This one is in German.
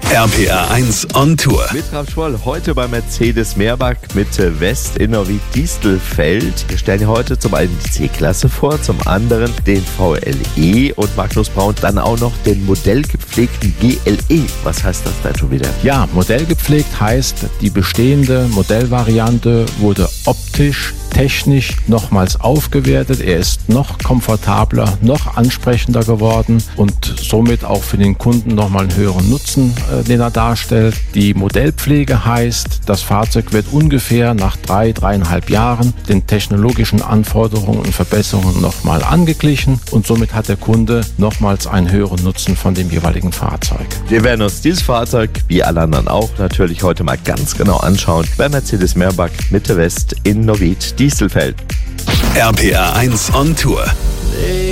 RPR 1 on Tour. Mit Ralf Schwoll, heute bei Mercedes Meerbach Mitte West in Neuwied-Distelfeld. Wir stellen hier heute zum einen die C-Klasse vor, zum anderen den VLE und Magnus Braun dann auch noch den modellgepflegten GLE. Was heißt das dann schon wieder? Ja, modellgepflegt heißt, die bestehende Modellvariante wurde optisch, technisch nochmals aufgewertet. Er ist noch komfortabler, noch ansprechender geworden und somit auch für den Kunden nochmal einen höheren Nutzen, den er darstellt. Die Modellpflege heißt, das Fahrzeug wird ungefähr nach 3,5 Jahren den technologischen Anforderungen und Verbesserungen nochmal angeglichen und somit hat der Kunde nochmals einen höheren Nutzen von dem jeweiligen Fahrzeug. Wir werden uns dieses Fahrzeug, wie alle anderen auch, natürlich heute mal ganz genau anschauen bei Mercedes Meerbach Mitte West in Neuwied-Distelfeld. RPR 1 on Tour.